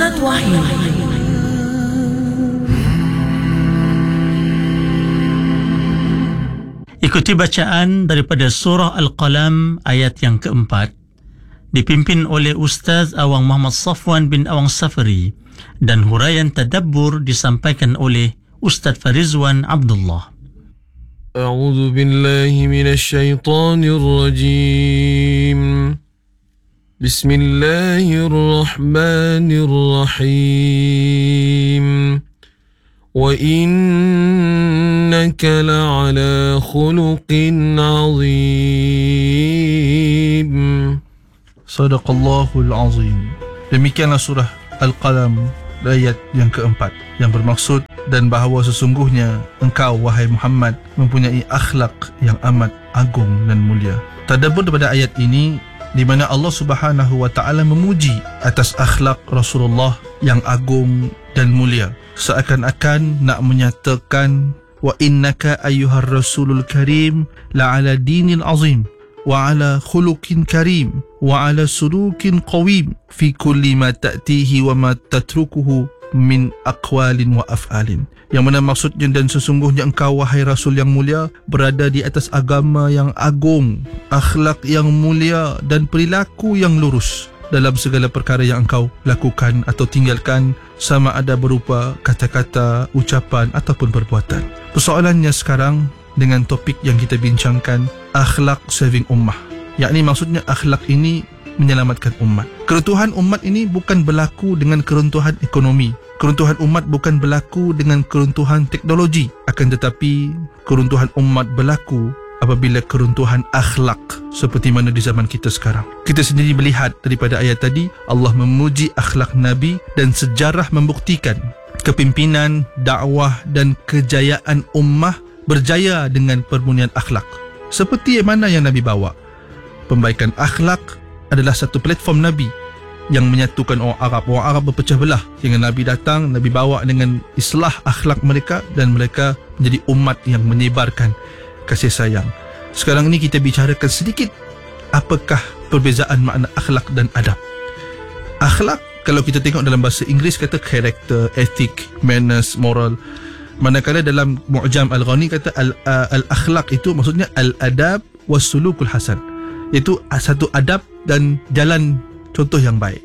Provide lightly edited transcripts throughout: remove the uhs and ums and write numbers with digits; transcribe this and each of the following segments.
Lantunan Wahyu. Ikuti bacaan daripada surah Al-Qalam ayat yang keempat, dipimpin oleh Ustaz Awang Muhammad Safwan bin Awang Safari, dan huraian tadabbur disampaikan oleh Ustaz Farizwan Abdullah. A'udzu billahi minasy syaithanir rajim. Bismillahirrahmanirrahim. Wa innaka la'ala khuluqin 'azim. Sadaqallahul azim. Demikianlah surah Al-Qalam ayat yang keempat, yang bermaksud dan bahawa sesungguhnya engkau wahai Muhammad mempunyai akhlak yang amat agung dan mulia. Tadabbur daripada ayat ini di mana Allah Subhanahu wa taala memuji atas akhlak Rasulullah yang agung dan mulia, seakan-akan nak menyatakan wa innaka ayyuhar rasulul karim la'ala dinil azim wa ala khuluqin karim wa ala sulukin qawim fi kulli ma ta'tihi wa ma tatrukuhu min aqwalin wa af'alin. Yang mana maksudnya, dan sesungguhnya engkau wahai Rasul yang mulia berada di atas agama yang agung, akhlak yang mulia dan perilaku yang lurus dalam segala perkara yang engkau lakukan atau tinggalkan, sama ada berupa kata-kata, ucapan ataupun perbuatan. Persoalannya sekarang dengan topik yang kita bincangkan, akhlak saving ummah, yakni maksudnya akhlak ini menyelamatkan umat. Keruntuhan umat ini bukan berlaku dengan keruntuhan ekonomi. Keruntuhan umat bukan berlaku dengan keruntuhan teknologi. Akan tetapi keruntuhan umat berlaku apabila keruntuhan akhlak, seperti mana di zaman kita sekarang. Kita sendiri melihat daripada ayat tadi, Allah memuji akhlak Nabi dan sejarah membuktikan kepimpinan, dakwah dan kejayaan ummah berjaya dengan permunian akhlak. Seperti mana yang Nabi bawa. Pembaikan akhlak adalah satu platform Nabi yang menyatukan orang Arab. Orang Arab berpecah belah hingga Nabi datang, Nabi bawa dengan islah akhlak mereka dan mereka menjadi umat yang menyebarkan kasih sayang. Sekarang ini kita bicarakan sedikit apakah perbezaan makna akhlak dan adab. Akhlak, kalau kita tengok dalam bahasa Inggeris kata character, ethic, manners, moral. Manakala dalam Mu'jam Al-Ghani kata al-akhlaq itu maksudnya al-adab was-sulukul hasan, iaitu satu adab dan jalan contoh yang baik.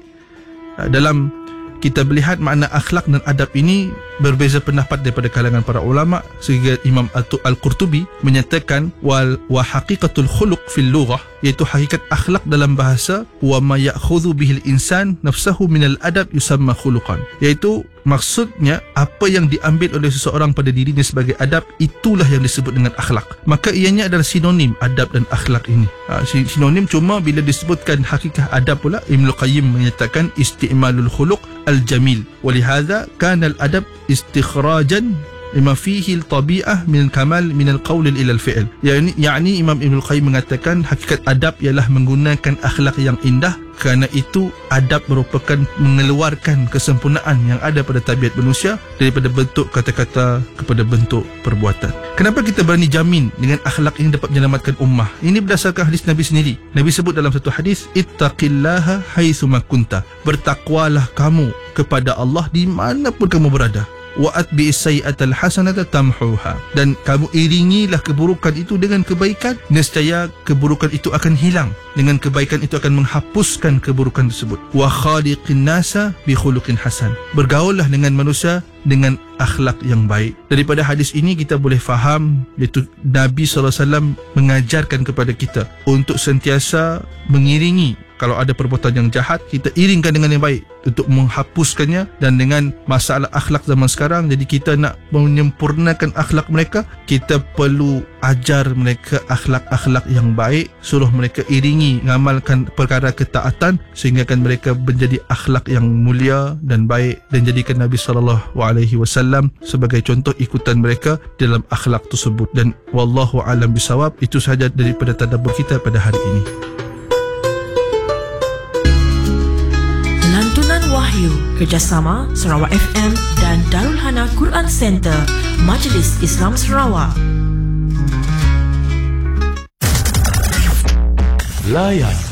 Dalam kita melihat makna akhlak dan adab ini berbeza pendapat daripada kalangan para ulama, sehingga Imam Al-Qurtubi menyatakan wa haqiqatul khuluq fil lughah, iaitu hakikat akhlak dalam bahasa, wa ma ya'khudhu bihil insan nafsahu minal adab yusamma khuluqan, iaitu maksudnya apa yang diambil oleh seseorang pada dirinya sebagai adab, itulah yang disebut dengan akhlak. Maka ianya adalah sinonim adab dan akhlak ini. Sinonim, cuma bila disebutkan hakikat adab pula, Ibnul Qayyim menyatakan isti'malul khuluq al-jamil, walihadha kana al-adab istikhrajan lima fihi al-tabi'ah min al-kamal min al-qawl ila al-fi'l. Yani Imam Ibnul Qayyim mengatakan hakikat adab ialah menggunakan akhlak yang indah, kerana itu adab merupakan mengeluarkan kesempurnaan yang ada pada tabiat manusia daripada bentuk kata-kata kepada bentuk perbuatan. Kenapa kita berani jamin dengan akhlak ini dapat menyelamatkan ummah? Ini berdasarkan hadis Nabi sendiri. Nabi sebut dalam satu hadis, ittaqillaha haitsuma kunta, bertakwalah kamu kepada Allah di mana pun kamu berada. Wa atbi'is sayyi'atal hasanata tamhuha, dan kamu iringilah keburukan itu dengan kebaikan, nescaya keburukan itu akan hilang. Dengan kebaikan itu akan menghapuskan keburukan tersebut. Wa khaliqin nasa bi khuluqin hasan, bergaullah dengan manusia dengan akhlak yang baik. Daripada hadis ini kita boleh faham, iaitu Nabi SAW mengajarkan kepada kita untuk sentiasa mengiringi, kalau ada perbuatan yang jahat, kita iringkan dengan yang baik untuk menghapuskannya. Dan dengan masalah akhlak zaman sekarang, jadi kita nak menyempurnakan akhlak mereka, kita perlu ajar mereka akhlak-akhlak yang baik, suruh mereka iringi, ngamalkan perkara ketaatan, sehingga kan mereka menjadi akhlak yang mulia dan baik, dan jadikan Nabi SAW sebagai contoh ikutan mereka dalam akhlak tersebut. Dan wallahu alam bisawab. Itu sahaja daripada tadabbur kita pada hari ini. Lantunan Wahyu, kerjasama Sarawak FM dan Darul Hana Quran Center, Majlis Islam Sarawak. Layan